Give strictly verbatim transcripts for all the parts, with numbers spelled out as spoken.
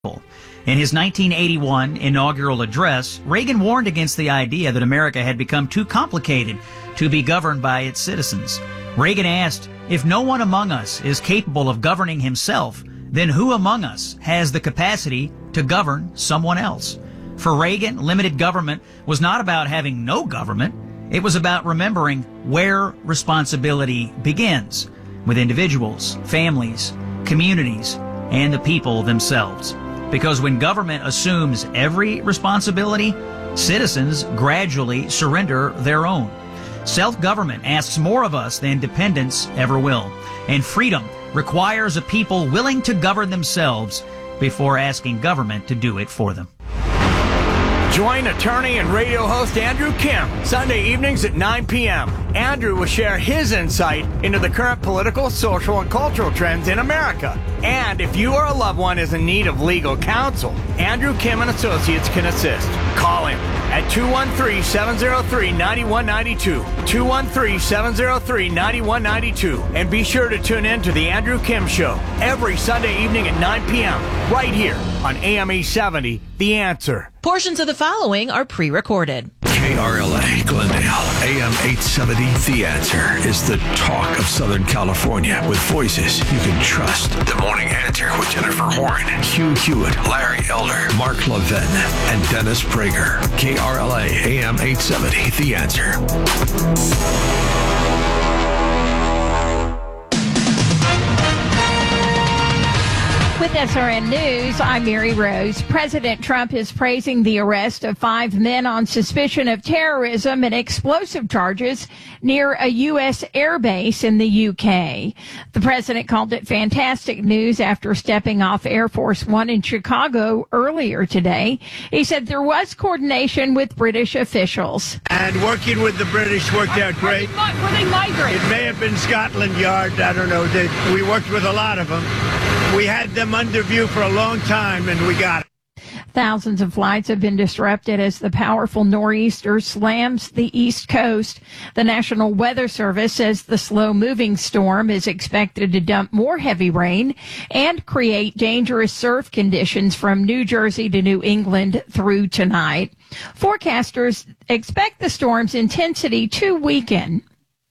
In his nineteen eighty-one inaugural address, Reagan warned against the idea that America had become too complicated to be governed by its citizens. Reagan asked, if no one among us is capable of governing himself, then who among us has the capacity to govern someone else? For Reagan, limited government was not about having no government. It was about remembering where responsibility begins, with individuals, families, communities, and the people themselves. Because when government assumes every responsibility, citizens gradually surrender their own. Self-government asks more of us than dependence ever will. And freedom requires a people willing to govern themselves before asking government to do it for them. Join attorney and radio host Andrew Kim Sunday evenings at nine p.m. Andrew will share his insight into the current political, social, and cultural trends in America. And if you or a loved one is in need of legal counsel, Andrew Kim and Associates can assist. Call him at two one three, seven zero three, nine one nine two, two one three, seven zero three, nine one nine two, and be sure to tune in to The Andrew Kim Show every Sunday evening at nine p.m. right here on A M eight seventy, The Answer. Portions of the following are pre-recorded. K R L A Glendale, A M eight seventy, The Answer is the talk of Southern California with voices you can trust. The Morning Answer with Jennifer Horn, Hugh Hewitt, Larry Elder, Mark Levin, and Dennis Prager. K R L A, A M eight seventy, The Answer. With S R N News, I'm Mary Rose. President Trump is praising the arrest of five men on suspicion of terrorism and explosive charges near a U S airbase in the U K. The president called it fantastic news after stepping off Air Force One in Chicago earlier today. He said there was coordination with British officials. And working with the British worked out great. Were they migrants? It may have been Scotland Yard. I don't know. They, we worked with a lot of them. We had them under view for a long time, and we got it. Thousands of flights have been disrupted as the powerful nor'easter slams the East Coast. The National Weather Service says the slow-moving storm is expected to dump more heavy rain and create dangerous surf conditions from New Jersey to New England through tonight. Forecasters expect the storm's intensity to weaken.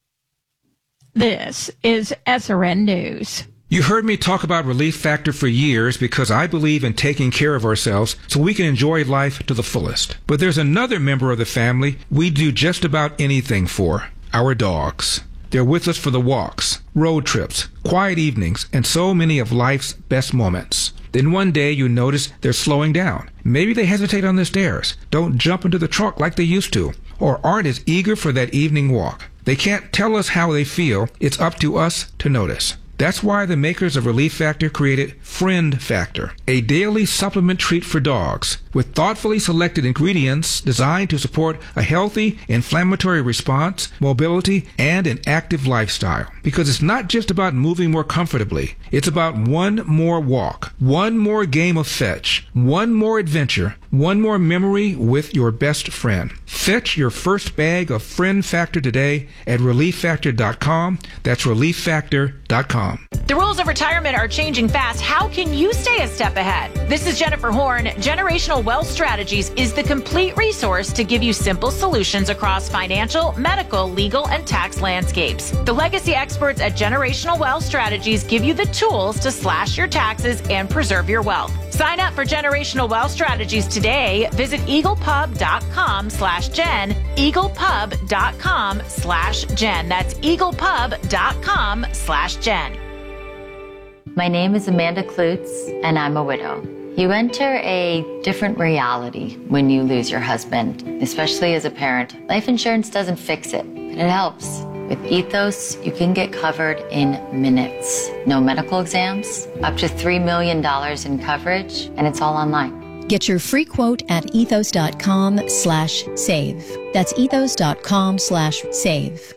This is S R N News. You heard me talk about Relief Factor for years because I believe in taking care of ourselves so we can enjoy life to the fullest. But there's another member of the family we do just about anything for, our dogs. They're with us for the walks, road trips, quiet evenings, and so many of life's best moments. Then one day you notice they're slowing down. Maybe they hesitate on the stairs, don't jump into the trunk like they used to, or aren't as eager for that evening walk. They can't tell us how they feel. It's up to us to notice. That's why the makers of Relief Factor created Friend Factor, a daily supplement treat for dogs with thoughtfully selected ingredients designed to support a healthy inflammatory response, mobility, and an active lifestyle. Because it's not just about moving more comfortably. It's about one more walk, one more game of fetch, one more adventure, one more memory with your best friend. Fetch your first bag of Friend Factor today at relief factor dot com. That's relief factor dot com. The rules of retirement are changing fast. How can you stay a step ahead? This is Jennifer Horn. Generational Wealth Strategies is the complete resource to give you simple solutions across financial, medical, legal, and tax landscapes. The legacy experts at Generational Wealth Strategies give you the tools to slash your taxes and preserve your wealth. Sign up for Generational Wealth Strategies today. Visit eaglepub.com slash Jen, eaglepub.com slash Jen. That's eaglepub.com slash Jen. My name is Amanda Klutz, and I'm a widow. You enter a different reality when you lose your husband, especially as a parent. Life insurance doesn't fix it, but it helps. With Ethos, you can get covered in minutes. No medical exams, up to three million dollars in coverage, and it's all online. Get your free quote at ethos.com slash save. That's ethos.com slash save.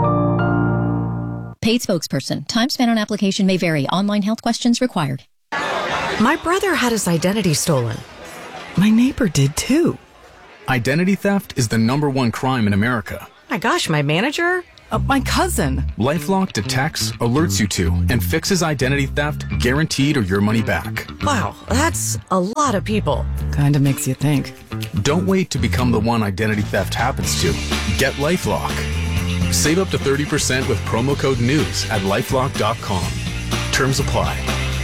Paid spokesperson. Time spent on application may vary. Online health questions required. My brother had his identity stolen. My neighbor did too. Identity theft is the number one crime in America. My gosh, my manager? Uh, my cousin. LifeLock detects, alerts you to, and fixes identity theft, guaranteed or your money back. Wow, that's a lot of people. Kinda makes you think. Don't wait to become the one identity theft happens to. Get LifeLock. Save up to thirty percent with promo code NEWS at lifelock dot com. Terms apply.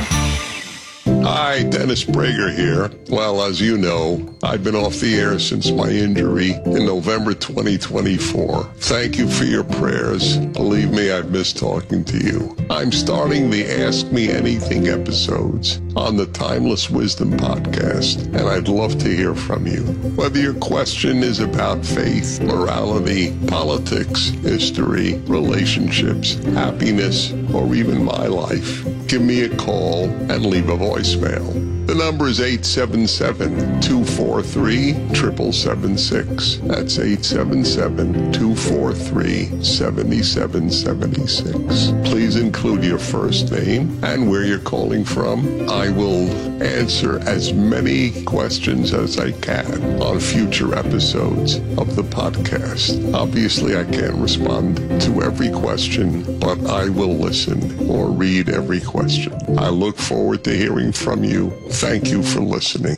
Hi, Dennis Prager here. Well, as you know, I've been off the air since my injury in November twenty twenty-four. Thank you for your prayers. Believe me, I've missed talking to you. I'm starting the Ask Me Anything episodes on the Timeless Wisdom podcast, and I'd love to hear from you. Whether your question is about faith, morality, politics, history, relationships, happiness, or even my life, give me a call and leave a voicemail. The number is eight seven seven, two four three, seven seven seven six. That's eight seven seven, two four three, seven seven seven six. Please include your first name and where you're calling from. I will answer as many questions as I can on future episodes of the podcast. Obviously, I can't respond to every question, but I will listen or read every question. I look forward to hearing from you. Thank you for listening.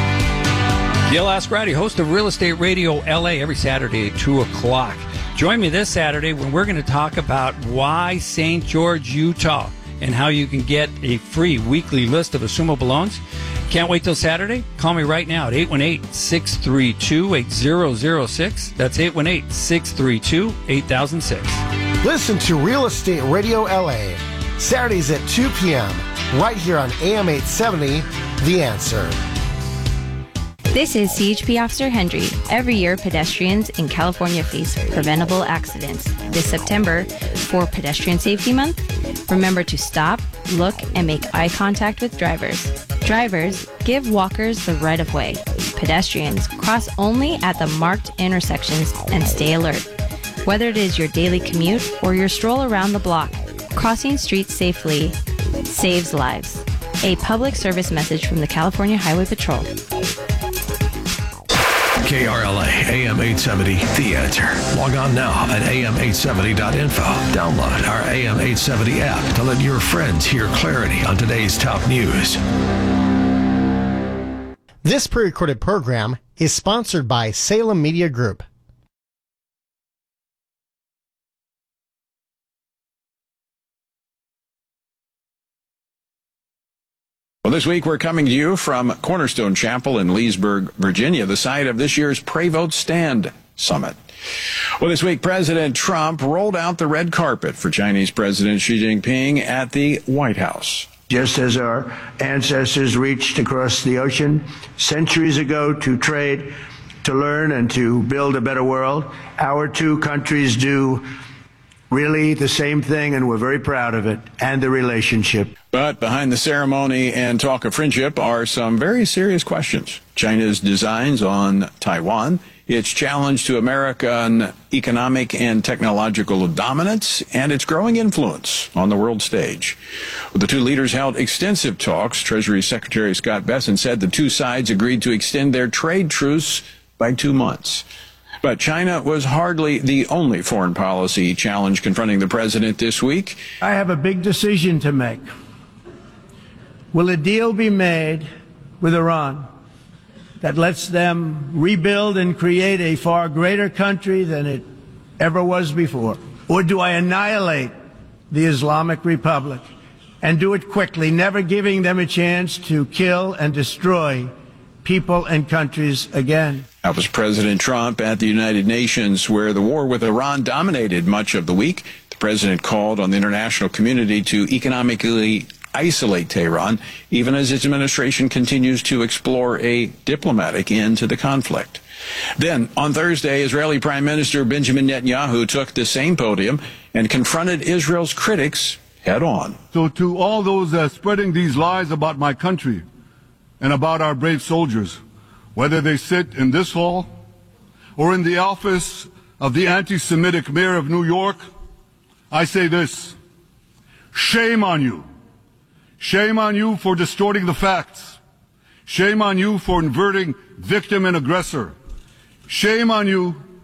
Gil Ascarati, host of Real Estate Radio L A, every Saturday at two o'clock. Join me this Saturday when we're going to talk about why Saint George, Utah, and how you can get a free weekly list of assumable loans. Can't wait till Saturday? Call me right now at eight one eight, six three two, eight zero zero six. That's eight one eight, six three two, eight thousand six. Listen to Real Estate Radio L A, Saturdays at two p.m., right here on A M eight seventy, The Answer. This is C H P Officer Hendry. Every year, pedestrians in California face preventable accidents. This September, for Pedestrian Safety Month, remember to stop, look, and make eye contact with drivers. Drivers, give walkers the right of way. Pedestrians, cross only at the marked intersections and stay alert. Whether it is your daily commute or your stroll around the block, crossing streets safely saves lives. A public service message from the California Highway Patrol. K R L A, A M eight seventy, The Answer. Log on now at A M eight seventy dot info. Download our A M eight seventy app to let your friends hear clarity on today's top news. This pre-recorded program is sponsored by Salem Media Group. Well, this week we're coming to you from Cornerstone Chapel in Leesburg, Virginia, the site of this year's Pray Vote Stand Summit. Well, this week President Trump rolled out the red carpet for Chinese President Xi Jinping at the White House. Just as our ancestors reached across the ocean centuries ago to trade, to learn, and to build a better world, our two countries do really the same thing, and we're very proud of it and the relationship. But behind the ceremony and talk of friendship are some very serious questions. China's designs on Taiwan, its challenge to American economic and technological dominance, and its growing influence on the world stage. The two leaders held extensive talks. Treasury Secretary Scott Bessent said the two sides agreed to extend their trade truce by two months. But China was hardly the only foreign policy challenge confronting the president this week. I have a big decision to make. Will a deal be made with Iran that lets them rebuild and create a far greater country than it ever was before? Or do I annihilate the Islamic Republic and do it quickly, never giving them a chance to kill and destroy people and countries again? That was President Trump at the United Nations, where the war with Iran dominated much of the week. The president called on the international community to economically isolate Tehran, even as its administration continues to explore a diplomatic end to the conflict. Then, on Thursday, Israeli Prime Minister Benjamin Netanyahu took the same podium and confronted Israel's critics head on. So to all those uh, spreading these lies about my country and about our brave soldiers, whether they sit in this hall or in the office of the anti-Semitic mayor of New York, I say this: shame on you. Shame on you for distorting the facts. Shame on you for inverting victim and aggressor. Shame on you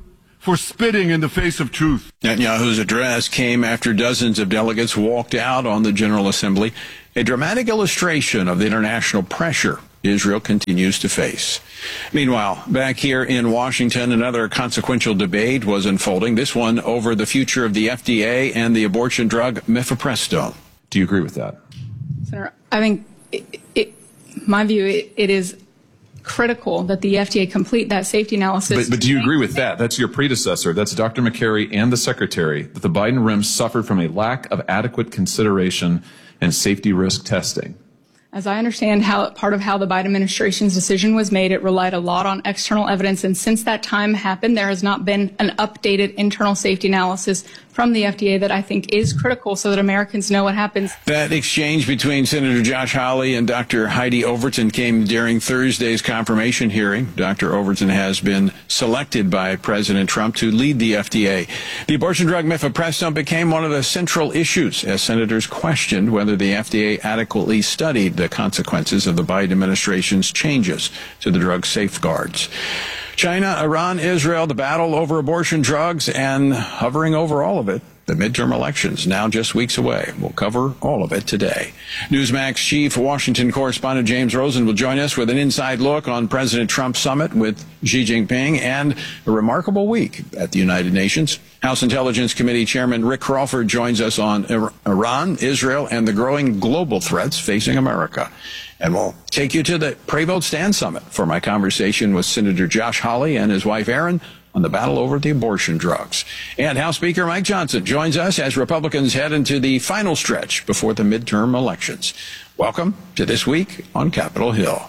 for spitting in the face of truth. Netanyahu's address came after dozens of delegates walked out on the General Assembly, a dramatic illustration of the international pressure Israel continues to face. Meanwhile, back here in Washington, another consequential debate was unfolding, this one over the future of the F D A and the abortion drug mifepristone. Do you agree with that? Senator, I think, it, it, my view, it, it is critical that the F D A complete that safety analysis. But, but do you agree with that? That's your predecessor. That's Doctor McCary and the Secretary, that the Biden R I M suffered from a lack of adequate consideration and safety risk testing. As I understand how part of how the Biden administration's decision was made, it relied a lot on external evidence. And since that time happened, there has not been an updated internal safety analysis from the F D A that I think is critical so that Americans know what happens. That exchange between Senator Josh Hawley and Doctor Heidi Overton came during Thursday's confirmation hearing. Doctor Overton has been selected by President Trump to lead the F D A. The abortion drug mifepristone became one of the central issues as senators questioned whether the F D A adequately studied the consequences of the Biden administration's changes to the drug safeguards. China, Iran, Israel, the battle over abortion drugs, and hovering over all of it, the midterm elections now just weeks away. We'll cover all of it today. Newsmax chief Washington correspondent James Rosen will join us with an inside look on President Trump's summit with Xi Jinping and a remarkable week at the United Nations. House Intelligence Committee Chairman Rick Crawford joins us on Iran, Israel, and the growing global threats facing America. And we'll take you to the Pray Vote Stand Summit for my conversation with Senator Josh Hawley and his wife Erin on the battle over the abortion drugs. And House Speaker Mike Johnson joins us as Republicans head into the final stretch before the midterm elections. Welcome to This Week on Capitol Hill.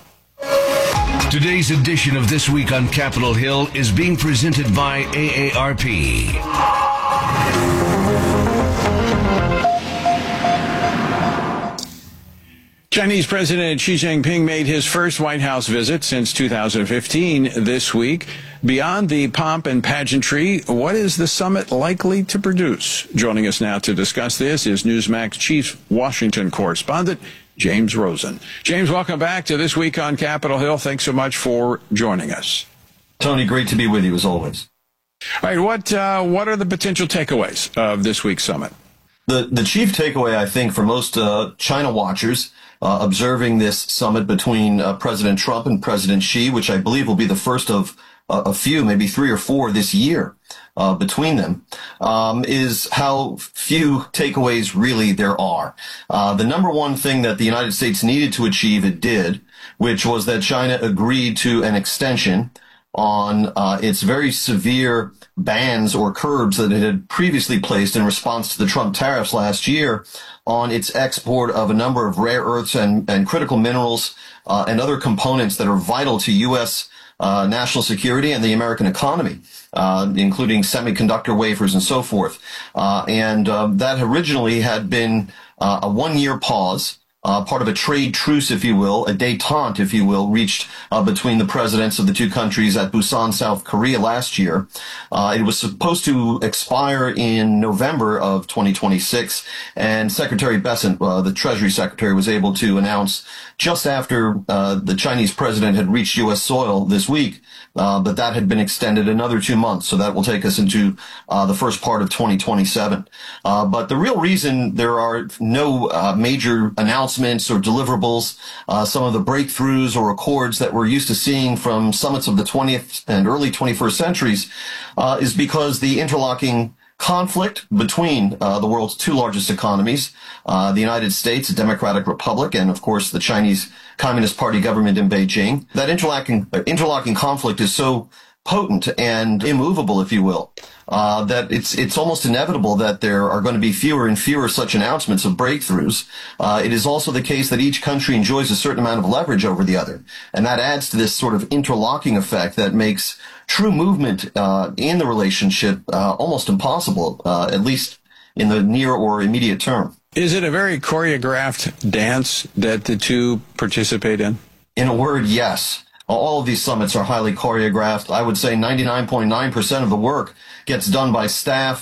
Today's edition of This Week on Capitol Hill is being presented by A A R P. Chinese President Xi Jinping made his first White House visit since two thousand fifteen this week. Beyond the pomp and pageantry, what is the summit likely to produce? Joining us now to discuss this is Newsmax chief Washington correspondent James Rosen. James, welcome back to This Week on Capitol Hill. Thanks so much for joining us. Tony, great to be with you as always. All right, what uh, what are the potential takeaways of this week's summit? The the chief takeaway, I think, for most uh, China watchers uh, observing this summit between uh, President Trump and President Xi, which I believe will be the first of uh, a few, maybe three or four this year uh, between them, um, is how few takeaways really there are. Uh, the number one thing that the United States needed to achieve, it did, which was that China agreed to an extension on uh, its very severe bans or curbs that it had previously placed in response to the Trump tariffs last year on its export of a number of rare earths and, and critical minerals uh, and other components that are vital to U S uh, national security and the American economy, uh, including semiconductor wafers and so forth. Uh, and uh, that originally had been uh, a one-year pause. Uh, part of a trade truce, if you will, a détente, if you will, reached uh, between the presidents of the two countries at Busan, South Korea last year. Uh, it was supposed to expire in November of twenty twenty-six, and Secretary Bessent, uh, the Treasury Secretary, was able to announce just after uh, the Chinese president had reached U S soil this week uh, that that had been extended another two months. So that will take us into uh, the first part of twenty twenty-seven. Uh, but the real reason there are no uh, major announcements or deliverables, uh, some of the breakthroughs or accords that we're used to seeing from summits of the twentieth and early twenty-first centuries, uh, is because the interlocking conflict between uh, the world's two largest economies, uh, the United States, a democratic republic, and of course the Chinese Communist Party government in Beijing, that interlocking, uh, interlocking conflict is so potent and immovable, if you will, uh, that it's it's almost inevitable that there are going to be fewer and fewer such announcements of breakthroughs. Uh, it is also the case that each country enjoys a certain amount of leverage over the other, and that adds to this sort of interlocking effect that makes true movement uh, in the relationship uh, almost impossible, uh, at least in the near or immediate term. Is it a very choreographed dance that the two participate in? In a word, yes. All of these summits are highly choreographed. I would say ninety-nine point nine percent of the work gets done by staff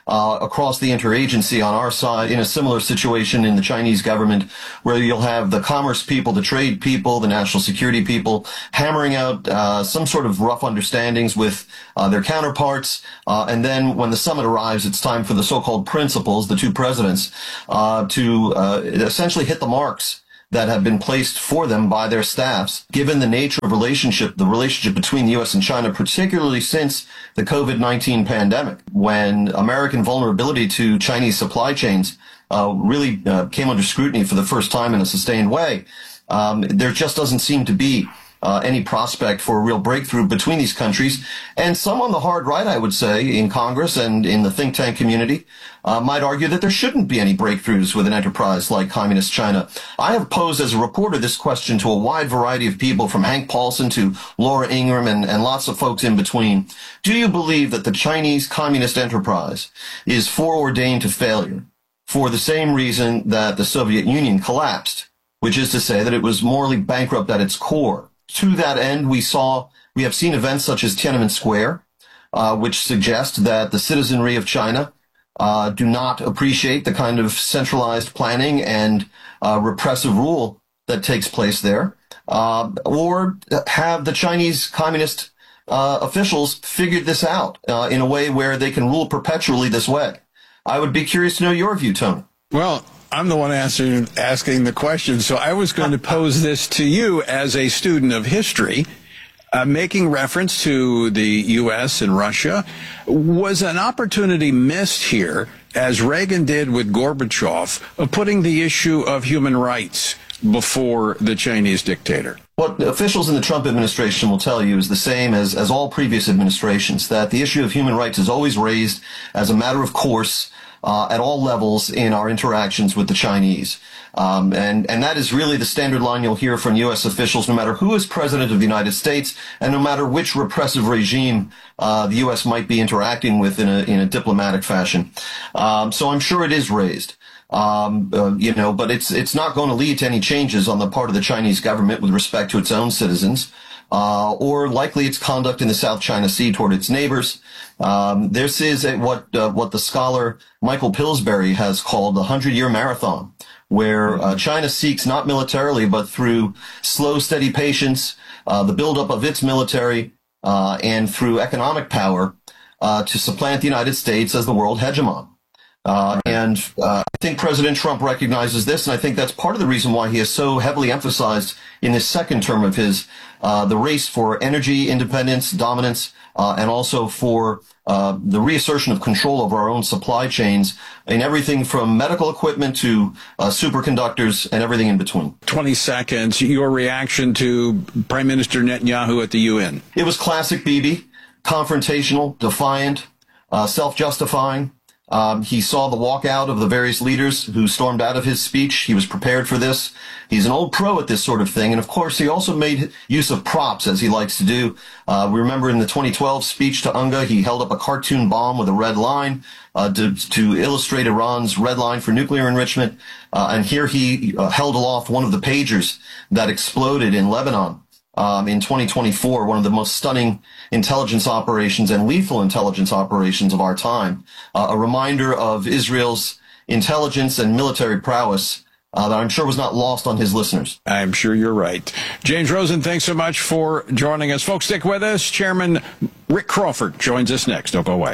uh, across the interagency on our side in a similar situation in the Chinese government, where you'll have the commerce people, the trade people, the national security people hammering out uh, some sort of rough understandings with uh, their counterparts. Uh, and then when the summit arrives, it's time for the so-called principals, the two presidents, uh, to uh, essentially hit the marks that have been placed for them by their staffs, given the nature of relationship, the relationship between the U S and China, particularly since the COVID nineteen pandemic, when American vulnerability to Chinese supply chains uh, really uh, came under scrutiny for the first time in a sustained way. Um, there just doesn't seem to be Uh, any prospect for a real breakthrough between these countries. And some on the hard right, I would say, in Congress and in the think tank community, uh, might argue that there shouldn't be any breakthroughs with an enterprise like Communist China. I have posed as a reporter this question to a wide variety of people, from Hank Paulson to Laura Ingraham and, and lots of folks in between. Do you believe that the Chinese Communist enterprise is foreordained to failure for the same reason that the Soviet Union collapsed, which is to say that it was morally bankrupt at its core? To that end, we saw, we have seen events such as Tiananmen Square, uh, which suggest that the citizenry of China uh, do not appreciate the kind of centralized planning and uh, repressive rule that takes place there, uh, or have the Chinese communist uh, officials figured this out uh, in a way where they can rule perpetually this way? I would be curious to know your view, Tony. Well, I'm the one answering, asking the question, so I was going to pose this to you as a student of history, uh, making reference to the U S and Russia. Was an opportunity missed here, as Reagan did with Gorbachev, of putting the issue of human rights before the Chinese dictator? What officials in the Trump administration will tell you is the same as, as all previous administrations, that the issue of human rights is always raised as a matter of course Uh, at all levels in our interactions with the Chinese. Um, and, and that is really the standard line you'll hear from U S officials, no matter who is president of the United States and no matter which repressive regime uh, the U S might be interacting with in a, in a diplomatic fashion. Um, so I'm sure it is raised. Um, uh, you know, but it's, it's not going to lead to any changes on the part of the Chinese government with respect to its own citizens, uh, or likely its conduct in the South China Sea toward its neighbors. Um, this is a, what, uh, what the scholar Michael Pillsbury has called the hundred-year marathon, where uh, China seeks not militarily, but through slow, steady patience, uh, the buildup of its military, uh, and through economic power, uh, to supplant the United States as the world hegemon. Uh, and uh, I think President Trump recognizes this, and I think that's part of the reason why he has so heavily emphasized in this second term of his uh, the race for energy independence, dominance, uh, and also for uh, the reassertion of control over our own supply chains in everything from medical equipment to uh, superconductors and everything in between. twenty seconds, your reaction to Prime Minister Netanyahu at the U N. It was classic Bibi, confrontational, defiant, uh, self-justifying. Um, he saw the walkout of the various leaders who stormed out of his speech. He was prepared for this. He's an old pro at this sort of thing. And of course, he also made use of props, as he likes to do. Uh, we remember in the twenty twelve speech to UNGA, he held up a cartoon bomb with a red line uh, to, to illustrate Iran's red line for nuclear enrichment. Uh, and here he uh, held aloft one of the pagers that exploded in Lebanon. Um, in twenty twenty-four, one of the most stunning intelligence operations and lethal intelligence operations of our time. Uh, a reminder of Israel's intelligence and military prowess uh, that I'm sure was not lost on his listeners. I'm sure you're right. James Rosen, thanks so much for joining us. Folks, stick with us. Chairman Rick Crawford joins us next. Don't go away.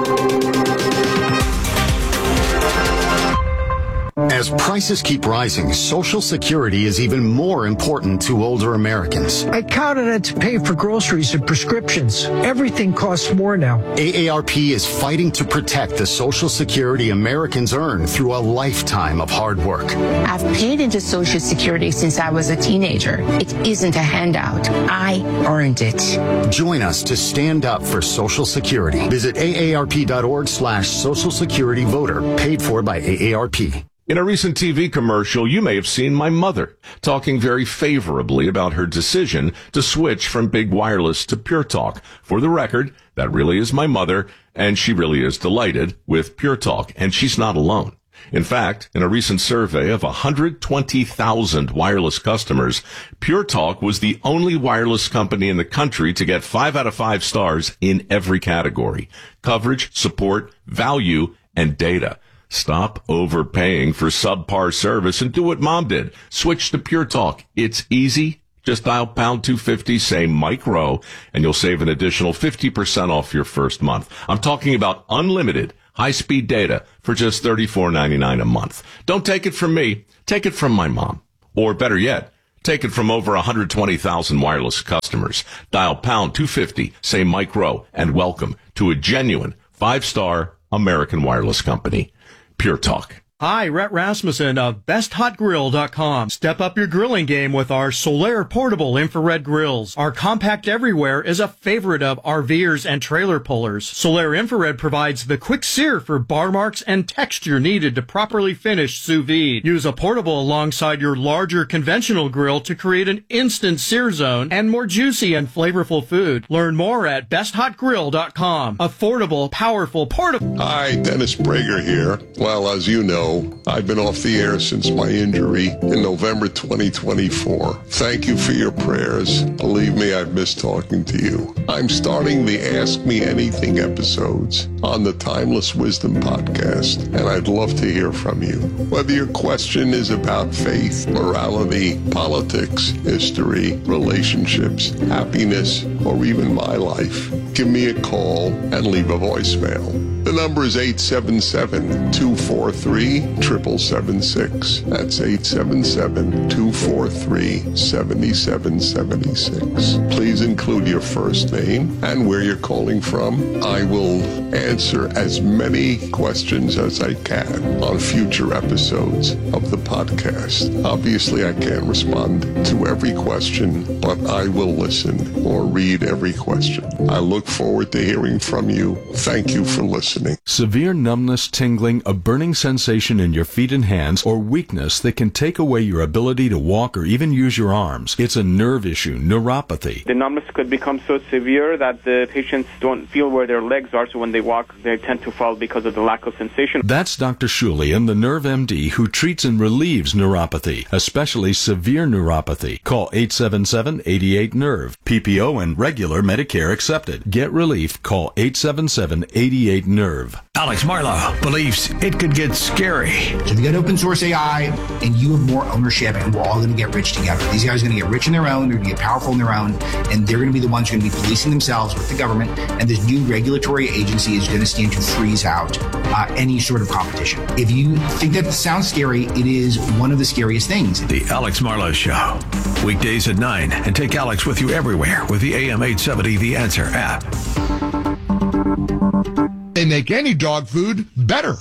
As prices keep rising, Social Security is even more important to older Americans. I count on it to pay for groceries and prescriptions. Everything costs more now. A A R P is fighting to protect the Social Security Americans earn through a lifetime of hard work. I've paid into Social Security since I was a teenager. It isn't a handout. I earned it. Join us to stand up for Social Security. Visit A A R P dot org slash Social Security Voter, paid for by A A R P. In a recent T V commercial, you may have seen my mother talking very favorably about her decision to switch from Big Wireless to Pure Talk. For the record, that really is my mother, and she really is delighted with Pure Talk, and she's not alone. In fact, in a recent survey of one hundred twenty thousand wireless customers, Pure Talk was the only wireless company in the country to get five out of five stars in every category: coverage, support, value, and data. Stop overpaying for subpar service and do what Mom did. Switch to Pure Talk. It's easy. Just dial pound two fifty, say Mike Rowe, and you'll save an additional fifty percent off your first month. I'm talking about unlimited high-speed data for just thirty-four ninety-nine a month. Don't take it from me. Take it from my mom. Or better yet, take it from over one hundred twenty thousand wireless customers. Dial pound two fifty, say Mike Rowe, and welcome to a genuine five-star American wireless company. Pure Talk. Hi, Rhett Rasmussen of best hot grill dot com. Step up your grilling game with our Solaire portable infrared grills. Our compact everywhere is a favorite of RVers and trailer pullers. Solaire infrared provides the quick sear for bar marks and texture needed to properly finish sous vide. Use a portable alongside your larger conventional grill to create an instant sear zone and more juicy and flavorful food. Learn more at best hot grill dot com. Affordable, powerful, portable. Hi, Dennis Prager here. Well, as you know, I've been off the air since my injury in November twenty twenty-four. Thank you for your prayers. Believe me, I've missed talking to you. I'm starting the Ask Me Anything episodes on the Timeless Wisdom podcast, and I'd love to hear from you. Whether your question is about faith, morality, politics, history, relationships, happiness, or even my life, give me a call and leave a voicemail. The number is eight seven seven, two four three, seven seven seven six. That's eight seven seven, two four three, seven seven seven six. Please include your first name and where you're calling from. I will answer as many questions as I can on future episodes of the podcast. Obviously, I can't respond to every question, but I will listen or read every question. I look forward to hearing from you. Thank you for listening. Severe numbness, tingling, a burning sensation in your feet and hands, or weakness that can take away your ability to walk or even use your arms. It's a nerve issue, neuropathy. The numbness could become so severe that the patients don't feel where their legs are, so when they walk, they tend to fall because of the lack of sensation. That's Doctor Shulian, the Nerve M D, who treats and relieves neuropathy, especially severe neuropathy. Call eight seven seven, eight eight, nerve. P P O and regular Medicare accepted. Get relief. Call eight seven seven, eight eight, nerve. Alex Marlow believes it could get scary. So if you got open source A I and you have more ownership, and we're all going to get rich together. These guys are going to get rich in their own, they're going to get powerful in their own, and they're going to be the ones who are going to be policing themselves with the government, and this new regulatory agency is going to stand to freeze out uh, any sort of competition. If you think that sounds scary, it is one of the scariest things. The Alex Marlow Show. Weekdays at nine, and take Alex with you everywhere with the A M eight seventy The Answer app. They make any dog food better.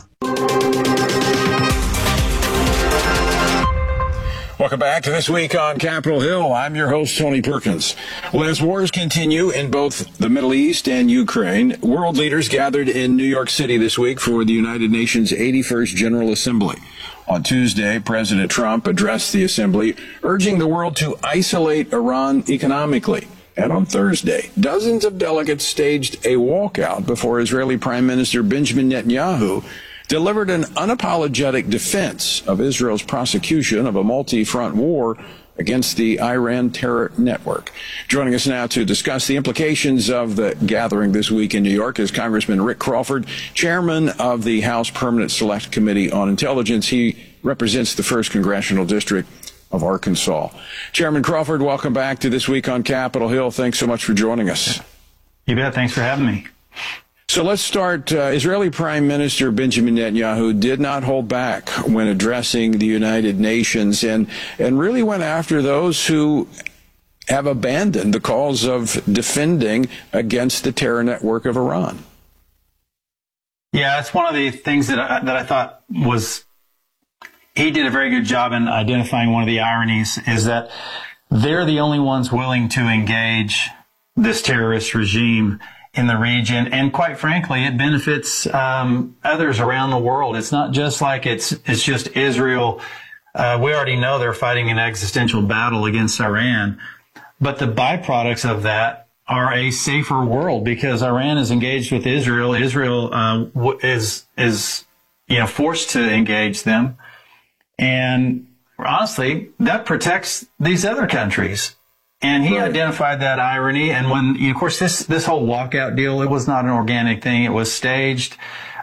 Welcome back to This Week on Capitol Hill. I'm your host, Tony Perkins. Well, as wars continue in both the Middle East and Ukraine, world leaders gathered in New York City this week for the United Nations eighty-first General Assembly. On Tuesday, President Trump addressed the assembly, urging the world to isolate Iran economically. And on Thursday, dozens of delegates staged a walkout before Israeli Prime Minister Benjamin Netanyahu delivered an unapologetic defense of Israel's prosecution of a multi-front war against the Iran terror network. Joining us now to discuss the implications of the gathering this week in New York is Congressman Rick Crawford, chairman of the House Permanent Select Committee on Intelligence. He represents the first Congressional District of Arkansas. Chairman Crawford, welcome back to This Week on Capitol Hill. Thanks so much for joining us. You bet. Thanks for having me. So let's start. Uh, Israeli Prime Minister Benjamin Netanyahu did not hold back when addressing the United Nations and, and really went after those who have abandoned the cause of defending against the terror network of Iran. Yeah, it's one of the things that I, that I thought was, he did a very good job in identifying one of the ironies, is that they're the only ones willing to engage this terrorist regime in the region. And quite frankly, it benefits um, others around the world. It's not just like it's it's just Israel. Uh, we already know they're fighting an existential battle against Iran. But the byproducts of that are a safer world because Iran is engaged with Israel. Israel uh, is, is you know, forced to engage them. And honestly, that protects these other countries. And he identified that irony. And when, of course, this, this whole walkout deal, it was not an organic thing. It was staged.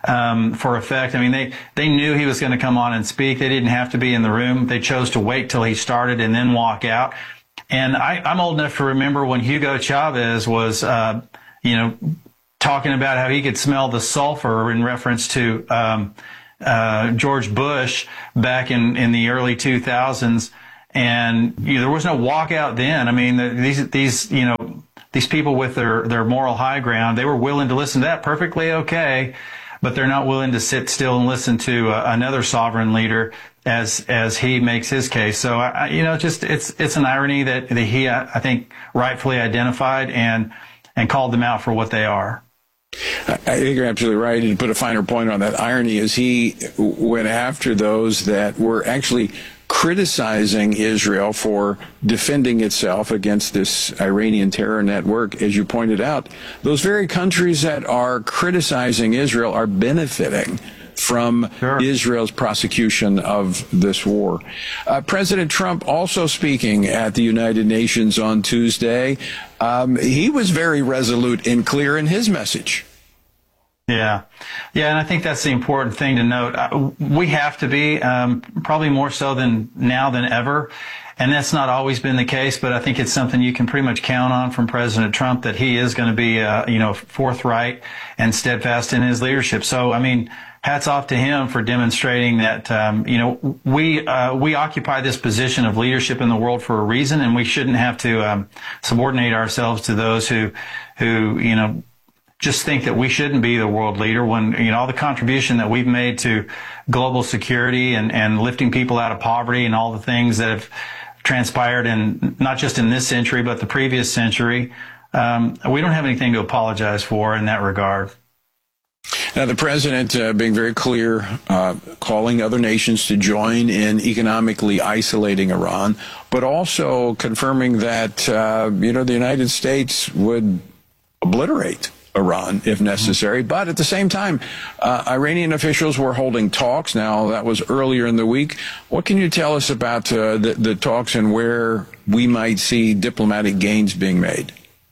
um, for effect. I mean, they, they knew he was going to come on and speak. They didn't have to be in the room. They chose to wait till he started and then walk out. And I, I'm old enough to remember when Hugo Chavez was, uh, you know, talking about how he could smell the sulfur in reference to um, uh, George Bush back in, in the early two thousands. And you know, there was no walkout then. I mean, the, these, these, you know, these people with their, their moral high ground, they were willing to listen to that, perfectly okay, but they're not willing to sit still and listen to uh, another sovereign leader as as he makes his case. So, I, you know, just it's it's an irony that, that he, I think, rightfully identified and and called them out for what they are. I think you're absolutely right. And to put a finer point on that, irony is he went after those that were actually criticizing Israel for defending itself against this Iranian terror network. As you pointed out, those very countries that are criticizing Israel are benefiting from sure. Israel's prosecution of this war. Uh, President Trump also speaking at the United Nations on Tuesday. Um, he was very resolute and clear in his message. Yeah. Yeah, and I think that's the important thing to note. Uh, we have to be, um, probably more so than now than ever. And that's not always been the case, but I think it's something you can pretty much count on from President Trump, that he is going to be, uh, you know, forthright and steadfast in his leadership. So, I mean, hats off to him for demonstrating that, um, you know, we, uh, we occupy this position of leadership in the world for a reason, and we shouldn't have to, um, subordinate ourselves to those who, who, you know, just think that we shouldn't be the world leader when, you know, all the contribution that we've made to global security and, and lifting people out of poverty and all the things that have transpired in not just in this century, but the previous century. Um, we don't have anything to apologize for in that regard. Now, the president uh, being very clear, uh, calling other nations to join in economically isolating Iran, but also confirming that, uh, you know, the United States would obliterate Iran if necessary. Mm-hmm. But at the same time, uh, Iranian officials were holding talks. Now, that was earlier in the week. What can you tell us about uh, the, the talks and where we might see diplomatic gains being made?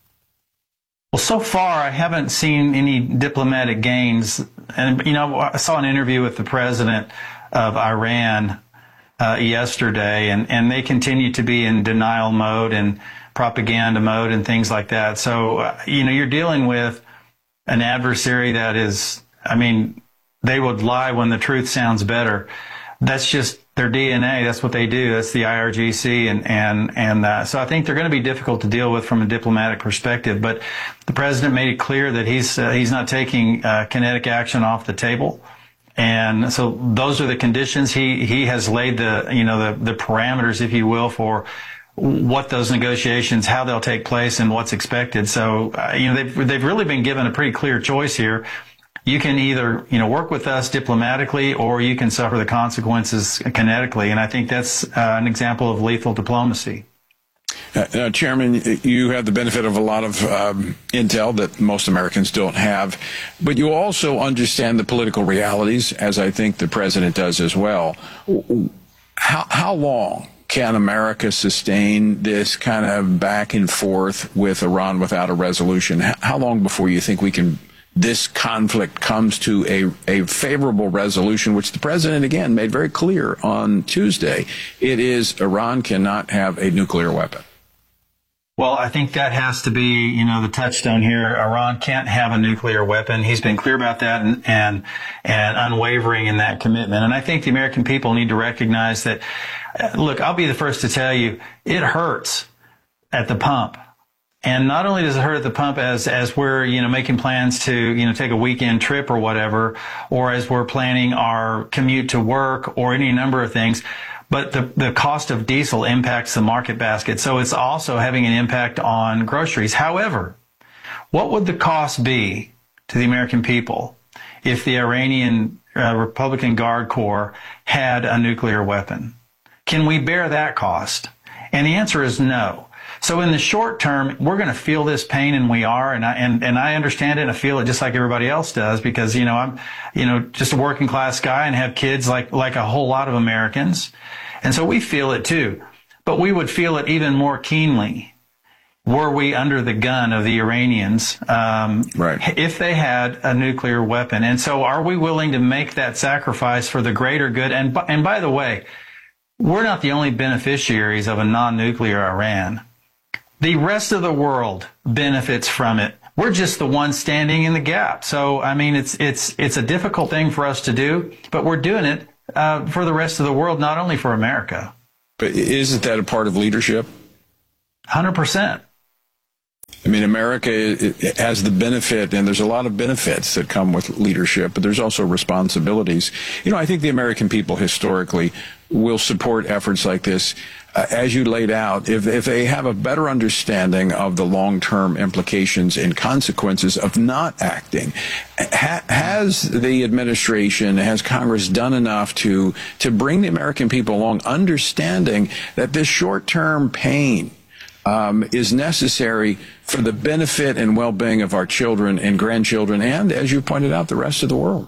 Well, so far, I haven't seen any diplomatic gains. And, you know, I saw an interview with the president of Iran uh, yesterday, and, and they continue to be in denial mode and propaganda mode and things like that. So, uh, you know, you're dealing with an adversary that is, I mean, they would lie when the truth sounds better. That's just their D N A. That's what they do. That's the I R G C. And, and, and, uh, so I think they're going to be difficult to deal with from a diplomatic perspective. But the president made it clear that he's, uh, he's not taking, uh, kinetic action off the table. And so those are the conditions. He, he has laid the, you know, the, the parameters, if you will, for what those negotiations, how they'll take place, and what's expected. So, uh, you know, they've, they've really been given a pretty clear choice here. You can either, you know, work with us diplomatically, or you can suffer the consequences kinetically. And I think that's uh, an example of lethal diplomacy. Uh, now, Chairman, you have the benefit of a lot of um, intel that most Americans don't have, but you also understand the political realities, as I think the president does as well. How, how long can America sustain this kind of back and forth with Iran without a resolution? How long before you think we can, this conflict comes to a, a favorable resolution, which the president, again, made very clear on Tuesday? It is Iran cannot have a nuclear weapon. Well, I think that has to be, you know, the touchstone here. Iran can't have a nuclear weapon. He's been clear about that and, and, and unwavering in that commitment. And I think the American people need to recognize that, uh, look, I'll be the first to tell you, it hurts at the pump. And not only does it hurt at the pump as, as we're, you know, making plans to, you know, take a weekend trip or whatever, or as we're planning our commute to work or any number of things, but the, the cost of diesel impacts the market basket. So it's also having an impact on groceries. However, what would the cost be to the American people if the Iranian uh, Republican Guard Corps had a nuclear weapon? Can we bear that cost? And the answer is no. So in the short term, we're going to feel this pain, and we are, and I, and, and I understand it, and I feel it just like everybody else does, because, you know, I'm, you know, just a working class guy and have kids like, like a whole lot of Americans. And so we feel it too, but we would feel it even more keenly were we under the gun of the Iranians, um, right. if they had a nuclear weapon? And so are we willing to make that sacrifice for the greater good? And, and by the way, we're not the only beneficiaries of a non-nuclear Iran. The rest of the world benefits from it. We're just the ones standing in the gap. So, I mean, it's, it's, it's a difficult thing for us to do, but we're doing it uh, for the rest of the world, not only for America. But isn't that a part of leadership? one hundred percent. I mean, America has the benefit, and there's a lot of benefits that come with leadership, but there's also responsibilities. You know, I think the American people historically will support efforts like this, uh, as you laid out, if, if they have a better understanding of the long-term implications and consequences of not acting. Ha- has the administration, has Congress done enough to, to bring the American people along, understanding that this short-term pain Um, is necessary for the benefit and well-being of our children and grandchildren and, as you pointed out, the rest of the world?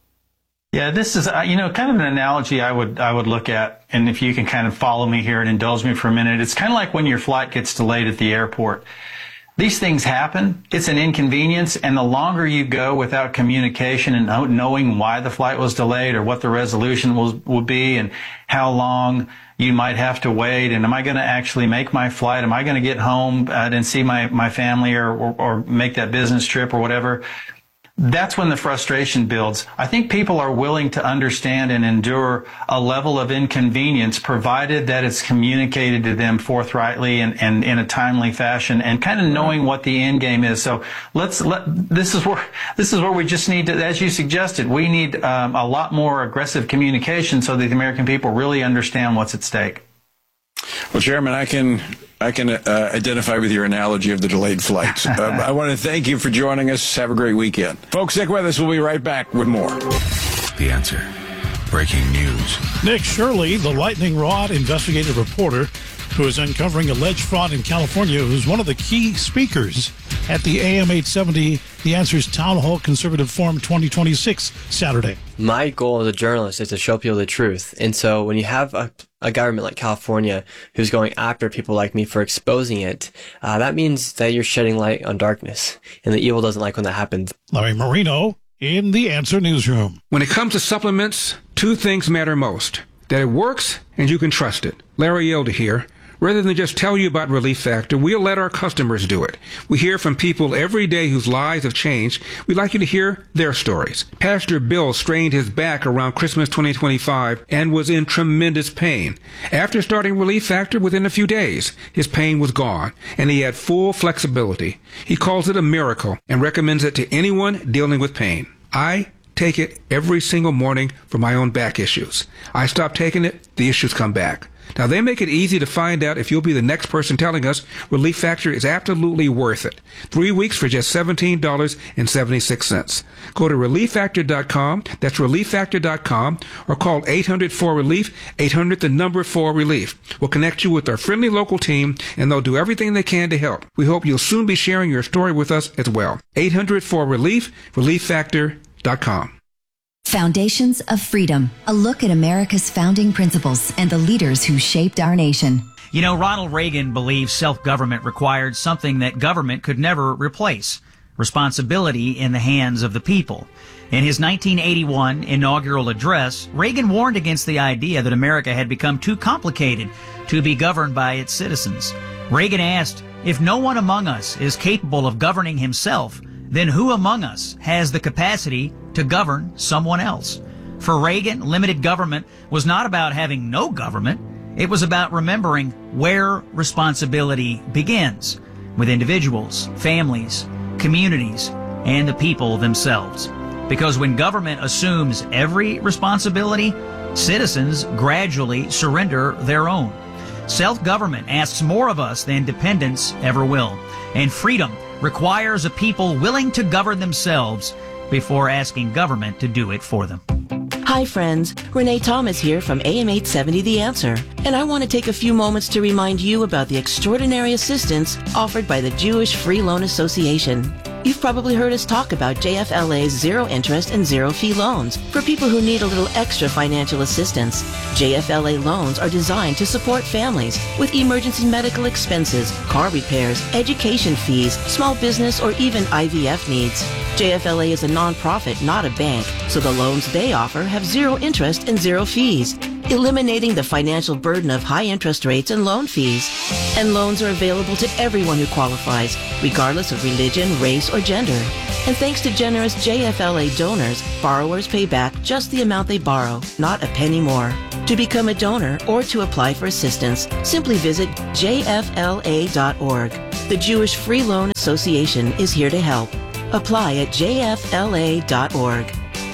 Yeah, this is, uh, you know, kind of an analogy I would I would look at, and if you can kind of follow me here and indulge me for a minute, it's kind of like when your flight gets delayed at the airport. These things happen. It's an inconvenience, and the longer you go without communication and knowing why the flight was delayed or what the resolution will, will be and how long you might have to wait, and am I going to actually make my flight? Am I going to get home uh, and see my, my family or, or, or make that business trip or whatever? That's when the frustration builds. I think people are willing to understand and endure a level of inconvenience, provided that it's communicated to them forthrightly and, and in a timely fashion, and kind of knowing what the end game is. So let's let this is where this is where we just need to, as you suggested, we need um, a lot more aggressive communication so that the American people really understand what's at stake. Well, Chairman, I can I can uh, identify with your analogy of the delayed flights. um, I want to thank you for joining us. Have a great weekend. Folks, stick with us. We'll be right back with more. The Answer. Breaking news. Nick Shirley, the lightning rod investigative reporter who is uncovering alleged fraud in California, who's one of the key speakers at the A M eight seventy The Answer's Town Hall Conservative Forum twenty twenty-six Saturday. My goal as a journalist is to show people the truth. And so when you have a, a government like California who's going after people like me for exposing it, uh, that means that you're shedding light on darkness. And the evil doesn't like when that happens. Larry Marino in The Answer Newsroom. When it comes to supplements, two things matter most. That it works and you can trust it. Larry Yelda here. Rather than just tell you about Relief Factor, we'll let our customers do it. We hear from people every day whose lives have changed. We'd like you to hear their stories. Pastor Bill strained his back around Christmas twenty twenty-five and was in tremendous pain. After starting Relief Factor, within a few days, his pain was gone, and he had full flexibility. He calls it a miracle and recommends it to anyone dealing with pain. I take it every single morning for my own back issues. I stop taking it, the issues come back. Now, they make it easy to find out if you'll be the next person telling us Relief Factor is absolutely worth it. Three weeks for just seventeen dollars and seventy-six cents. Go to relief factor dot com, that's relief factor dot com, or call eight hundred four relief, eight hundred the number four relief. We'll connect you with our friendly local team, and they'll do everything they can to help. We hope you'll soon be sharing your story with us as well. eight hundred four relief, relief factor dot com. Foundations of Freedom, a look at America's founding principles and the leaders who shaped our nation. You know, Ronald Reagan believed self-government required something that government could never replace: responsibility in the hands of the people. In his nineteen eighty-one inaugural address, Reagan warned against the idea that America had become too complicated to be governed by its citizens. Reagan asked, if no one among us is capable of governing himself, then who among us has the capacity to govern someone else? For Reagan, limited government was not about having no government. It was about remembering where responsibility begins, with individuals, families, communities, and the people themselves. Because when government assumes every responsibility, citizens gradually surrender their own. Self-government asks more of us than dependence ever will. And freedom requires a people willing to govern themselves before asking government to do it for them. Hi friends, Renee Thomas here from A M eight seventy The Answer, and I want to take a few moments to remind you about the extraordinary assistance offered by the Jewish Free Loan Association. You've probably heard us talk about J F L A's zero interest and zero fee loans for people who need a little extra financial assistance. J F L A loans are designed to support families with emergency medical expenses, car repairs, education fees, small business, or even I V F needs. J F L A is a nonprofit, not a bank, so the loans they offer have zero interest and zero fees, eliminating the financial burden of high interest rates and loan fees. And loans are available to everyone who qualifies, regardless of religion, race, or gender. And thanks to generous J F L A donors, borrowers pay back just the amount they borrow, not a penny more. To become a donor or to apply for assistance, simply visit J F L A dot org. The Jewish Free Loan Association is here to help. Apply at J F L A dot org.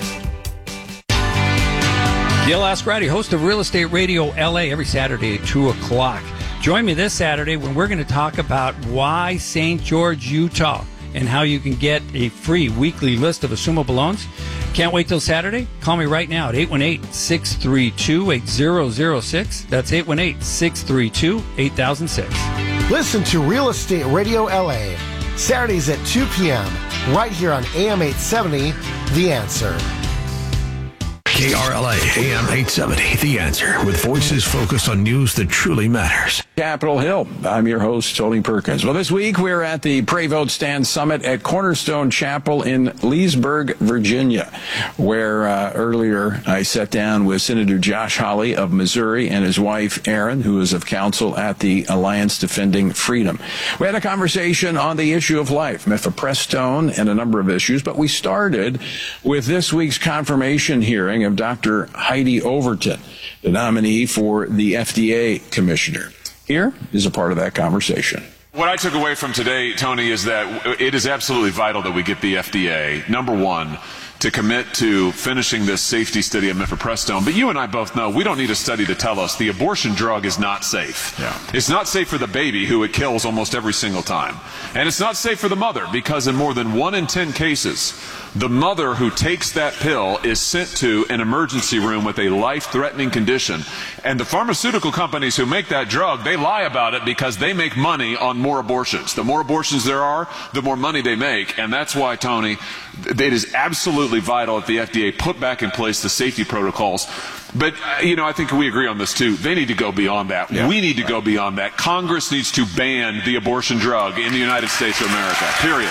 Gil Ascarati, host of Real Estate Radio L A, every Saturday at two o'clock. Join me this Saturday when we're going to talk about why Saint George, Utah, and how you can get a free weekly list of assumable loans. Can't wait till Saturday? Call me right now at eight one eight, six three two, eight zero zero six. That's eight one eight, six three two, eight thousand six. Listen to Real Estate Radio L A, Saturdays at two p.m., right here on A M eight seventy, The Answer. K R L A, A M eight seventy, The Answer, with voices focused on news that truly matters. Capitol Hill. I'm your host, Tony Perkins. Well, this week we're at the Pray Vote Stand Summit at Cornerstone Chapel in Leesburg, Virginia, where uh, earlier I sat down with Senator Josh Hawley of Missouri and his wife, Erin, who is of counsel at the Alliance Defending Freedom. We had a conversation on the issue of life, mifepristone, and a number of issues, but we started with this week's confirmation hearing of Doctor Heidi Overton, the nominee for the F D A commissioner. Here is a part of that conversation. What I took away from today, Tony, is that it is absolutely vital that we get the F D A, number one, to commit to finishing this safety study of mifepristone. But you and I both know we don't need a study to tell us the abortion drug is not safe. Yeah. It's not safe for the baby, who it kills almost every single time. And it's not safe for the mother, because in more than one in ten cases, the mother who takes that pill is sent to an emergency room with a life-threatening condition. And the pharmaceutical companies who make that drug, they lie about it because they make money on more abortions. The more abortions there are, the more money they make. And that's why, Tony, it is absolutely vital that the F D A put back in place the safety protocols. But, you know, I think we agree on this, too. They need to go beyond that. Yeah. We need to go beyond that. Congress needs to ban the abortion drug in the United States of America, period.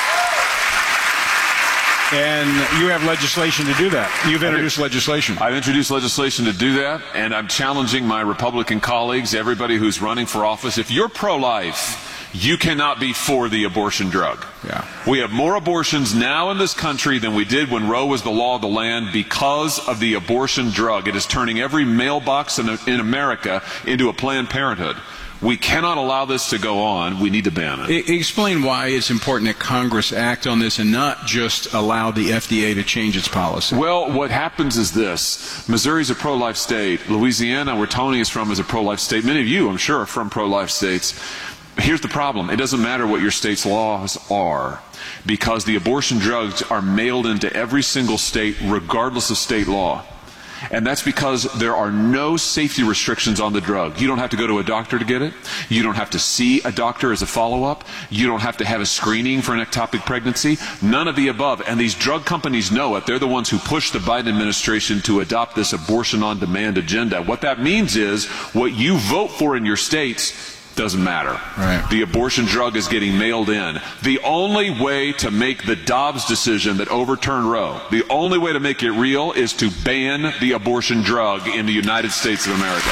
And you have legislation to do that. You've introduced legislation. I've introduced legislation to do that, and I'm challenging my Republican colleagues, everybody who's running for office. If you're pro-life, you cannot be for the abortion drug. Yeah. We have more abortions now in this country than we did when Roe was the law of the land because of the abortion drug. It is turning every mailbox in, in America into a Planned Parenthood. We cannot allow this to go on. We need to ban it. Explain why it's important that Congress act on this and not just allow the F D A to change its policy. Well, what happens is this. Missouri's a pro-life state. Louisiana, where Tony is from, is a pro-life state. Many of you, I'm sure, are from pro-life states. Here's the problem. It doesn't matter what your state's laws are, because the abortion drugs are mailed into every single state regardless of state law. And that's because there are no safety restrictions on the drug. You don't have to go to a doctor to get it. You don't have to see a doctor as a follow-up. You don't have to have a screening for an ectopic pregnancy. None of the above. And these drug companies know it. They're the ones who pushed the Biden administration to adopt this abortion-on-demand agenda. What that means is what you vote for in your states doesn't matter. Right. The abortion drug is getting mailed in. The only way to make the Dobbs decision that overturned Roe, the only way to make it real is to ban the abortion drug in the United States of America.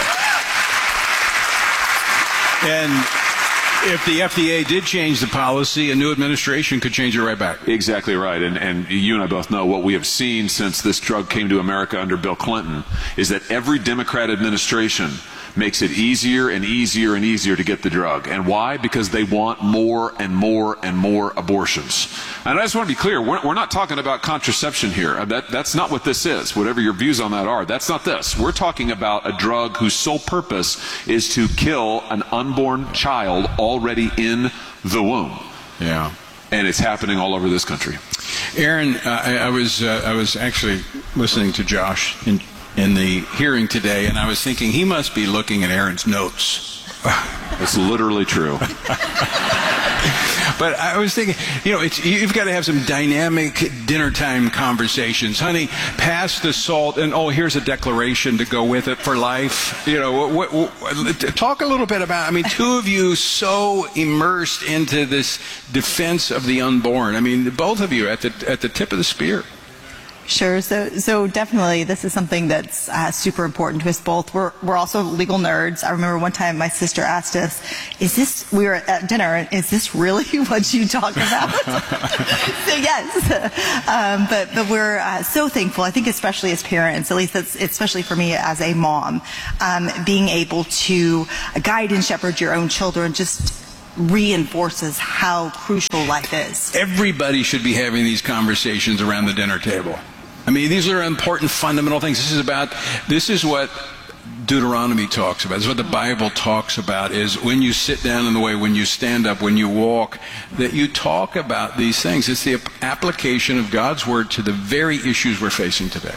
And if the F D A did change the policy, a new administration could change it right back. Exactly right. And, and you and I both know what we have seen since this drug came to America under Bill Clinton is that every Democrat administration makes it easier and easier and easier to get the drug. And why? Because they want more and more and more abortions. And I just want to be clear, we're, we're not talking about contraception here. That, that's not what this is, whatever your views on that are. That's not this. We're talking about a drug whose sole purpose is to kill an unborn child already in the womb. Yeah. And it's happening all over this country. Aaron, uh, I, I was uh, I was actually listening to Josh in in the hearing today, and I was thinking he must be looking at Aaron's notes. It's literally true. But I was thinking, you know, it's, you've got to have some dynamic dinner time conversations. Honey, pass the salt, and oh, here's a declaration to go with it for life. You know, what, what, talk a little bit about, I mean, two of you so immersed into this defense of the unborn. I mean, both of you at the at the tip of the spear. Sure. So, so definitely, this is something that's uh, super important to us both. We're we're also legal nerds. I remember one time my sister asked us, "Is this?" We were at dinner. "Is this really what you talk about?" So yes, um, but but we're uh, so thankful. I think especially as parents, at least that's especially for me as a mom, um, being able to guide and shepherd your own children just reinforces how crucial life is. Everybody should be having these conversations around the dinner table. I mean, these are important, fundamental things. This is about, this is what Deuteronomy talks about. This is what the Bible talks about, is when you sit down in the way, when you stand up, when you walk, that you talk about these things. It's the application of God's Word to the very issues we're facing today.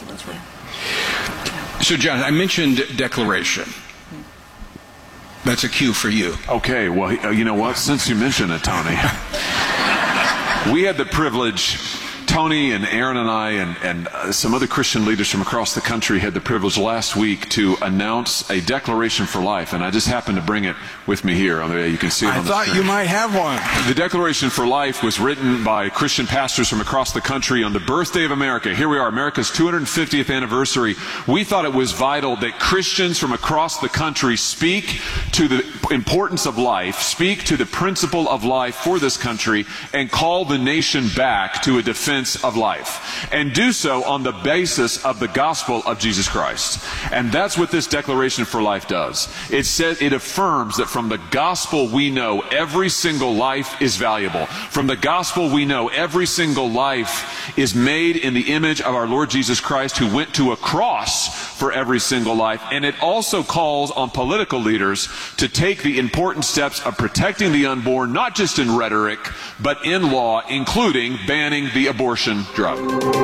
So, John, I mentioned declaration. That's a cue for you. Okay, well, you know what? Since you mentioned it, Tony, we had the privilege, Tony and Aaron and I and, and uh, some other Christian leaders from across the country had the privilege last week to announce a Declaration for Life, and I just happened to bring it with me here. On the, you can see it I on the thought screen. you might have one. The Declaration for Life was written by Christian pastors from across the country on the birthday of America. Here we are, America's two hundred fiftieth anniversary. We thought it was vital that Christians from across the country speak to the importance of life, speak to the principle of life for this country, and call the nation back to a defense of life, and do so on the basis of the gospel of Jesus Christ. And that's what this Declaration for Life does. It says, it affirms that from the gospel we know every single life is valuable. From the gospel we know every single life is made in the image of our Lord Jesus Christ, who went to a cross for every single life. And it also calls on political leaders to take the important steps of protecting the unborn, not just in rhetoric, but in law, including banning the abortion drug.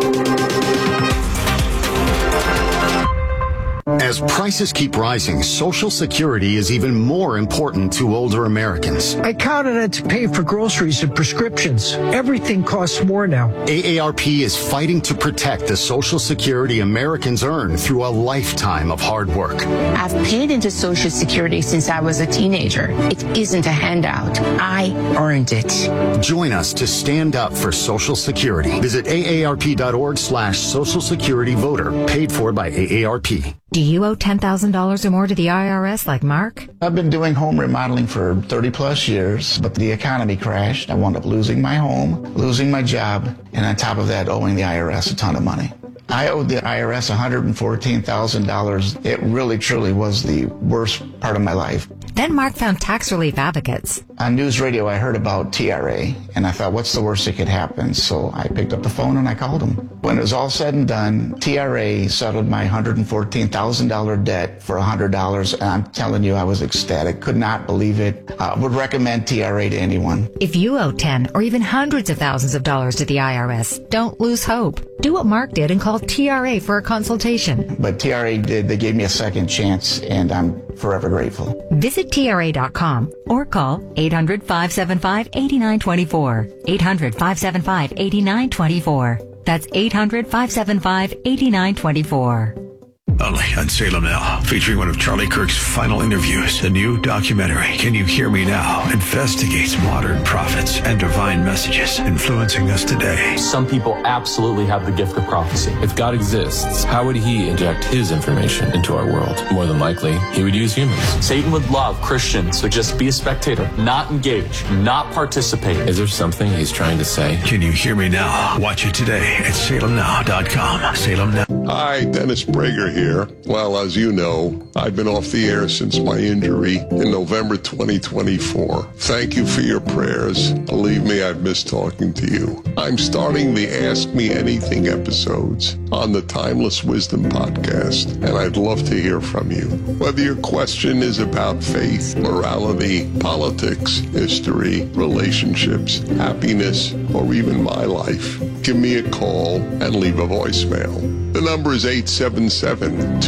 As prices keep rising, Social Security is even more important to older Americans. I count on it to pay for groceries and prescriptions. Everything costs more now. A A R P is fighting to protect the Social Security Americans earn through a lifetime of hard work. I've paid into Social Security since I was a teenager. It isn't a handout. I earned it. Join us to stand up for Social Security. Visit A A R P dot org slash Social Security Voter. Paid for by A A R P. Do you owe ten thousand dollars or more to the I R S like Mark? I've been doing home remodeling for thirty plus years, but the economy crashed. I wound up losing my home, losing my job, and on top of that, owing the I R S a ton of money. I owed the I R S one hundred fourteen thousand dollars. It really, truly was the worst part of my life. Then Mark found tax relief advocates. On news radio, I heard about T R A, and I thought, what's the worst that could happen? So I picked up the phone and I called them. When it was all said and done, T R A settled my one hundred fourteen thousand dollars debt for one hundred dollars, and I'm telling you, I was ecstatic. Could not believe it. I uh, would recommend T R A to anyone. If you owe ten or even hundreds of thousands of dollars to the I R S, don't lose hope. Do what Mark did and call T R A for a consultation. But T R A did. They gave me a second chance, and I'm forever grateful. Visit T R A dot com or call eight hundred, five seven five, eight nine two four. eight hundred, five seven five, eight nine two four. That's eight hundred, five seven five, eight nine two four. Only on Salem Now, featuring one of Charlie Kirk's final interviews. The new documentary, Can You Hear Me Now?, investigates modern prophets and divine messages influencing us today. Some people absolutely have the gift of prophecy. If God exists, how would he inject his information into our world? More than likely, he would use humans. Satan would love Christians to just be a spectator, not engage, not participate. Is there something he's trying to say? Can You Hear Me Now? Watch it today at salem now dot com. Salem Now. Hi, Dennis Prager here. Well, as you know, I've been off the air since my injury in November twenty twenty-four. Thank you for your prayers. Believe me, I've missed talking to you. I'm starting the Ask Me Anything episodes on the Timeless Wisdom podcast, and I'd love to hear from you. Whether your question is about faith, morality, politics, history, relationships, happiness, or even my life, give me a call and leave a voicemail. The number is eight seven seven, two four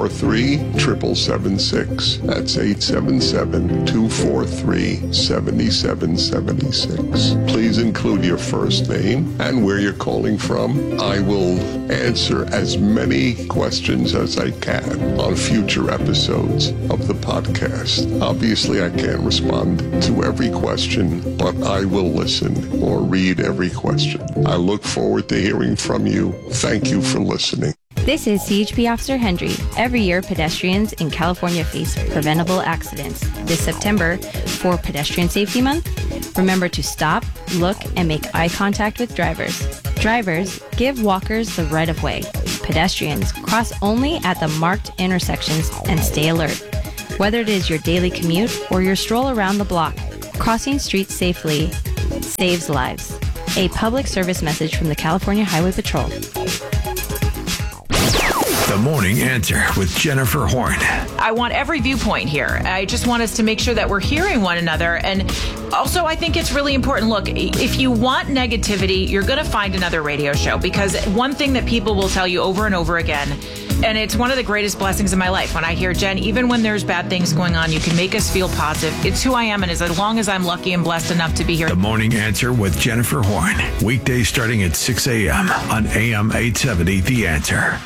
four three, seven seven seven six. That's eight seven seven, two four three, seven seven seven six. Please include your first name and where you're calling from. I will answer as many questions as I can on future episodes of the podcast. Obviously, I can't respond to every question, but I will listen or read every question. I look forward to hearing from you. Thank you for listening. This is C H P Officer Hendry. Every year, pedestrians in California face preventable accidents. This September, for Pedestrian Safety Month, remember to stop, look, and make eye contact with drivers. Drivers, give walkers the right of way. Pedestrians, cross only at the marked intersections and stay alert. Whether it is your daily commute or your stroll around the block, crossing streets safely saves lives. A public service message from the California Highway Patrol. The Morning Answer with Jennifer Horn. I want every viewpoint here. I just want us to make sure that we're hearing one another. And also, I think it's really important. Look, if you want negativity, you're going to find another radio show, because one thing that people will tell you over and over again, and it's one of the greatest blessings in my life, when I hear, Jen, even when there's bad things going on, you can make us feel positive. It's who I am, and as long as I'm lucky and blessed enough to be here. The Morning Answer with Jennifer Horn. Weekdays starting at six a.m. on A M eight seventy, The Answer.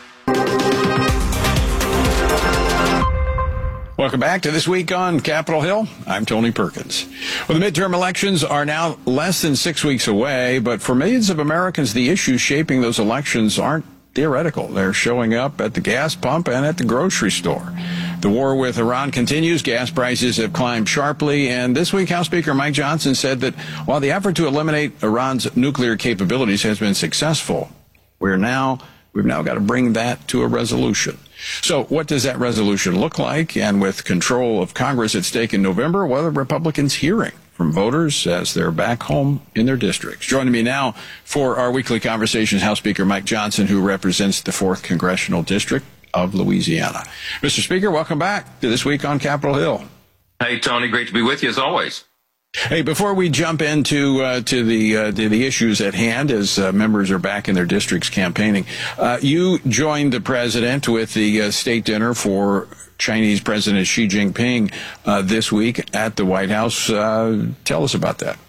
Welcome back to This Week on Capitol Hill. I'm Tony Perkins. Well, the midterm elections are now less than six weeks away, but for millions of Americans, the issues shaping those elections aren't theoretical. They're showing up at the gas pump and at the grocery store. The war with Iran continues. Gas prices have climbed sharply. And this week, House Speaker Mike Johnson said that while the effort to eliminate Iran's nuclear capabilities has been successful, we're now, we've now got to bring that to a resolution. So what does that resolution look like? And with control of Congress at stake in November, what are Republicans hearing from voters as they're back home in their districts? Joining me now for our weekly conversations, House Speaker Mike Johnson, who represents the fourth Congressional District of Louisiana. Mister Speaker, welcome back to This Week on Capitol Hill. Hey, Tony, great to be with you as always. Hey, before we jump into uh, to the uh, to the issues at hand, as uh, members are back in their districts campaigning, uh, you joined the president with the uh, state dinner for Chinese President Xi Jinping uh, this week at the White House. Uh, tell us about that.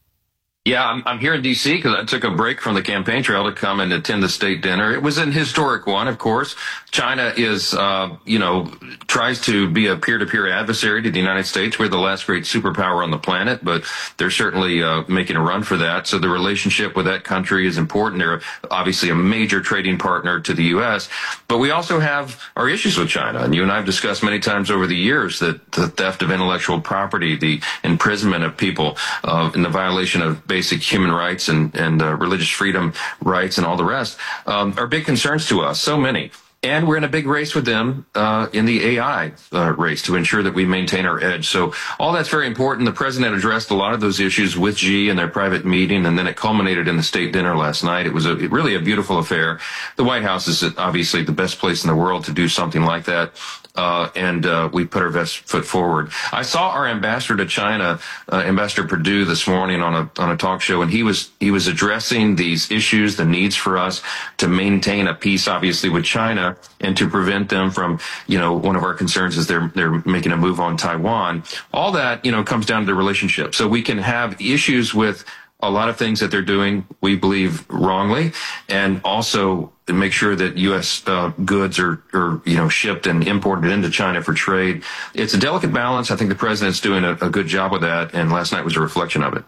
Yeah, I'm, I'm here in D C because I took a break from the campaign trail to come and attend the state dinner. It was an historic one, of course. China is, uh, you know, tries to be a peer-to-peer adversary to the United States. We're the last great superpower on the planet, but they're certainly uh, making a run for that. So the relationship with that country is important. They're obviously a major trading partner to the U S, but we also have our issues with China. And you and I have discussed many times over the years that the theft of intellectual property, the imprisonment of people, uh, and the violation of basic human rights and, and uh, religious freedom rights and all the rest um, are big concerns to us, so many. And we're in a big race with them uh, in the A I uh, race to ensure that we maintain our edge. So all that's very important. The president addressed a lot of those issues with Xi in their private meeting, and then it culminated in the state dinner last night. It was a, really a beautiful affair. The White House is obviously the best place in the world to do something like that. Uh, and uh, we put our best foot forward. I saw our ambassador to China, uh, Ambassador Perdue, this morning on a on a talk show, and he was he was addressing these issues, the needs for us to maintain a peace, obviously, with China, and to prevent them from, you know, one of our concerns is they're they're making a move on Taiwan. All that, you know, comes down to the relationship. So we can have issues with a lot of things that they're doing, we believe, wrongly, and also make sure that U S uh, goods are, are, you know, shipped and imported into China for trade. It's a delicate balance. I think the president's doing a, a good job with that, and last night was a reflection of it.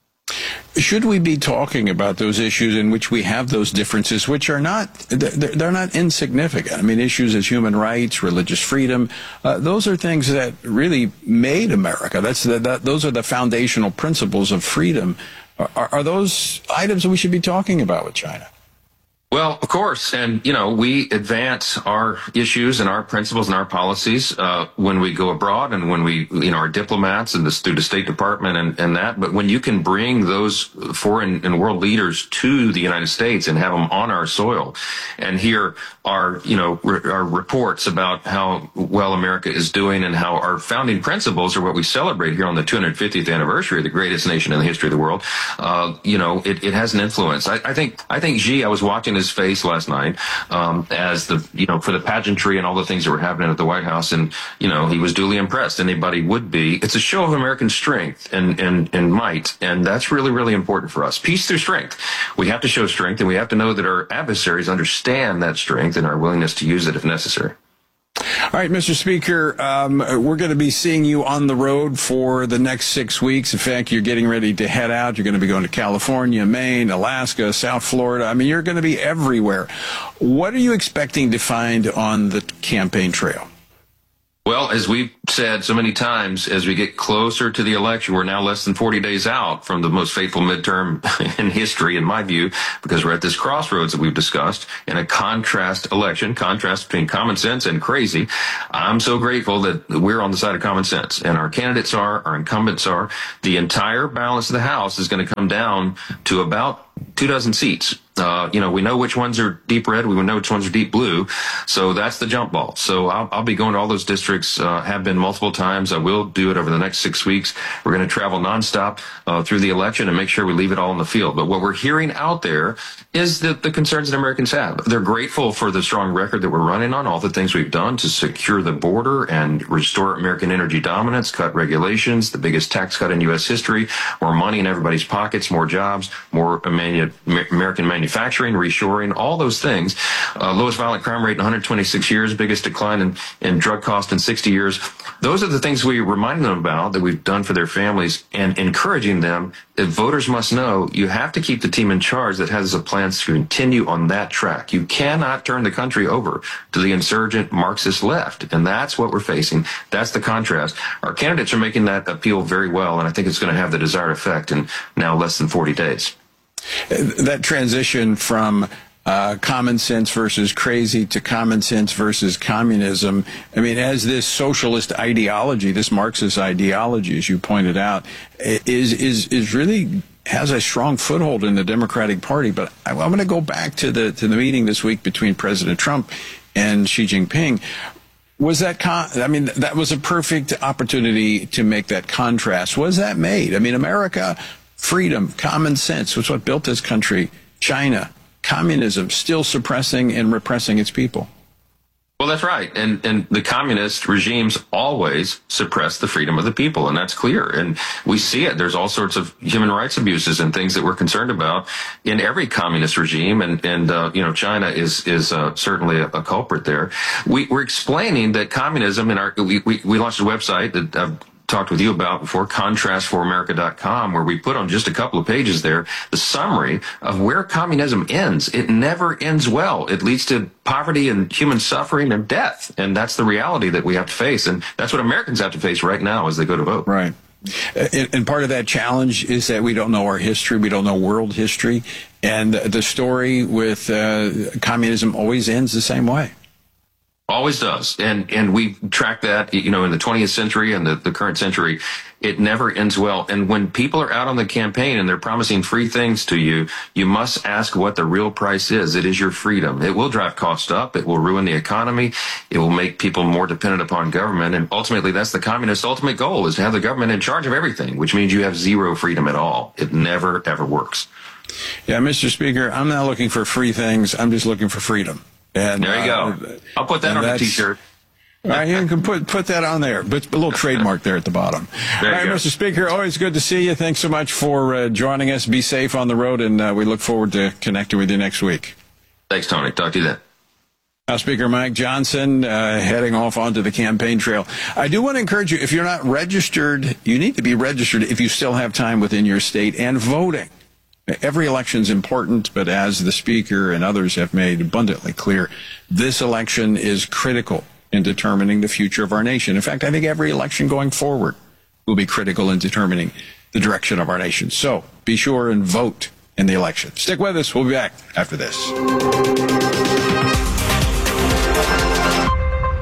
Should we be talking about those issues in which we have those differences, which are not, they're not insignificant? I mean, issues as human rights, religious freedom, uh, those are things that really made America. That's the, that, those are the foundational principles of freedom. Are, are those items that we should be talking about with China? Well, of course, and, you know, we advance our issues and our principles and our policies uh, when we go abroad and when we, you know, our diplomats and this, through the State Department and, and that. But when you can bring those foreign and world leaders to the United States and have them on our soil and hear our, you know, re- our reports about how well America is doing and how our founding principles are what we celebrate here on the two hundred fiftieth anniversary of the greatest nation in the history of the world, uh, you know, it, it has an influence. I, I think I think Xi, I was watching his his face last night um, as the, you know, for the pageantry and all the things that were happening at the White House. And, you know, he was duly impressed. Anybody would be. It's a show of American strength and, and, and might. And that's really, really important for us. Peace through strength. We have to show strength, and we have to know that our adversaries understand that strength and our willingness to use it if necessary. All right, Mister Speaker, um, we're going to be seeing you on the road for the next six weeks. In fact, you're getting ready to head out. You're going to be going to California, Maine, Alaska, South Florida. I mean, you're going to be everywhere. What are you expecting to find on the campaign trail? Well, as we've said so many times, as we get closer to the election, we're now less than forty days out from the most fateful midterm in history, in my view, because we're at this crossroads that we've discussed in a contrast election, contrast between common sense and crazy. I'm so grateful that we're on the side of common sense, and our candidates are, our incumbents are. The entire balance of the House is going to come down to about two dozen seats. Uh, you know, we know which ones are deep red. We know which ones are deep blue. So that's the jump ball. So I'll, I'll be going to all those districts, uh, have been multiple times. I will do it over the next six weeks. We're going to travel nonstop uh, through the election and make sure we leave it all in the field. But what we're hearing out there is that the concerns that Americans have. They're grateful for the strong record that we're running on, all the things we've done to secure the border and restore American energy dominance, cut regulations, the biggest tax cut in U S history, more money in everybody's pockets, more jobs, more manu- American manufacturing, reshoring, all those things. Uh, lowest violent crime rate in one hundred twenty-six years, biggest decline in, in drug cost in sixty years. Those are the things we remind them about that we've done for their families, and encouraging them that voters must know you have to keep the team in charge that has a plan to continue on that track. You cannot turn the country over to the insurgent Marxist left, and that's what we're facing. That's the contrast. Our candidates are making that appeal very well, and I think it's going to have the desired effect in now less than forty days. That transition from uh, common sense versus crazy to common sense versus communism, I mean, as this socialist ideology, this Marxist ideology, as you pointed out, is is is really has a strong foothold in the Democratic Party. But I, I'm going to go back to the to the meeting this week between President Trump and Xi Jinping. Was that con- I mean, that was a perfect opportunity to make that contrast. Was that made? I mean, America, freedom, common sense was what built this country. China, communism, still suppressing and repressing its people. Well, that's right. And and the communist regimes always suppress the freedom of the people, and that's clear. And we see it. There's all sorts of human rights abuses and things that we're concerned about in every communist regime. And, and uh, you know, China is is uh, certainly a, a culprit there. We, we're explaining that communism in our, we, we, we launched a website that I've talked with you about before, contrast for america dot com, where we put on just a couple of pages there the summary of where communism ends. It never ends well. It leads to poverty and human suffering and death. And that's the reality that we have to face. And that's what Americans have to face right now as they go to vote. Right. And part of that challenge is that we don't know our history. We don't know world history. And the story with uh, communism always ends the same way. Always does. And and we track that, you know, in the twentieth century and the, the current century. It never ends well. And when people are out on the campaign and they're promising free things to you, you must ask what the real price is. It is your freedom. It will drive costs up. It will ruin the economy. It will make people more dependent upon government. And ultimately, that's the communist ultimate goal, is to have the government in charge of everything, which means you have zero freedom at all. It never, ever works. Yeah, Mister Speaker, I'm not looking for free things. I'm just looking for freedom. And there you uh, go. I'll put that on a T-shirt. All right, you can put put that on there, but a little trademark there at the bottom. There All right, go. Mister Speaker, always good to see you. Thanks so much for uh, joining us. Be safe on the road, and uh, we look forward to connecting with you next week. Thanks, Tony. Talk to you then. House Speaker Mike Johnson uh, heading off onto the campaign trail. I do want to encourage you, if you're not registered, you need to be registered if you still have time within your state, and voting. Every election is important, but as the Speaker and others have made abundantly clear, this election is critical in determining the future of our nation. In fact, I think every election going forward will be critical in determining the direction of our nation. So be sure and vote in the election. Stick with us. We'll be back after this.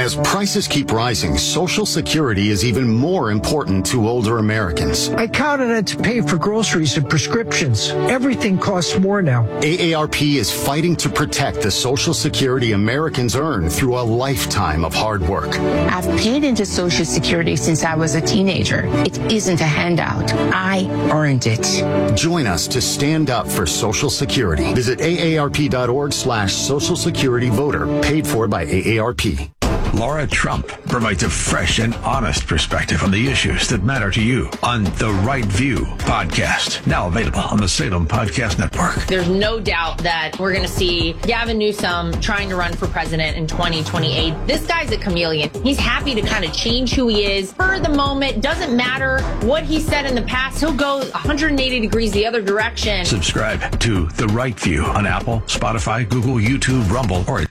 As prices keep rising, Social Security is even more important to older Americans. I count on it to pay for groceries and prescriptions. Everything costs more now. A A R P is fighting to protect the Social Security Americans earn through a lifetime of hard work. I've paid into Social Security since I was a teenager. It isn't a handout. I earned it. Join us to stand up for Social Security. Visit A A R P dot org slash Social Security Voter, paid for by A A R P. Laura Trump provides a fresh and honest perspective on the issues that matter to you on The Right View podcast, now available on the Salem Podcast Network. There's no doubt that we're going to see Gavin Newsom trying to run for president in twenty twenty-eight. This guy's a chameleon. He's happy to kind of change who he is for the moment. Doesn't matter what he said in the past. He'll go one hundred eighty degrees the other direction. Subscribe to The Right View on Apple, Spotify, Google, YouTube, Rumble, or...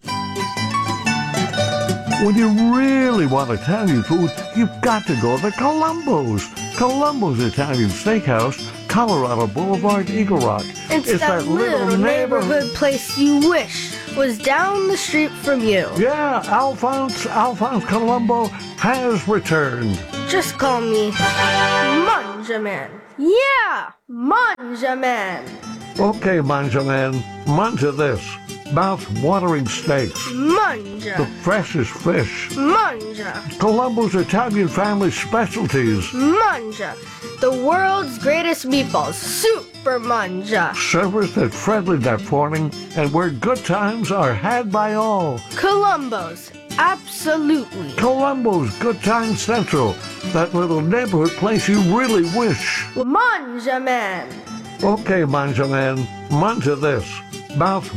When you really want Italian food, you've got to go to Columbo's. Columbo's Italian Steakhouse, Colorado Boulevard, Eagle Rock. It's, it's that, that little neighborhood, neighborhood place you wish was down the street from you. Yeah, Alphonse, Alphonse Columbo has returned. Just call me Manja Man. Yeah, Manja Man. Okay, Manja Man, manja this. Mouth-watering steaks. Manja. The freshest fish. Manja. Columbo's Italian family specialties. Manja. The world's greatest meatballs. Super Manja. Serviced at friendly that morning and where good times are had by all. Columbo's. Absolutely. Columbo's Good Time Central. That little neighborhood place you really wish. Manja Man. Okay, Manja Man. Manja this. Mouth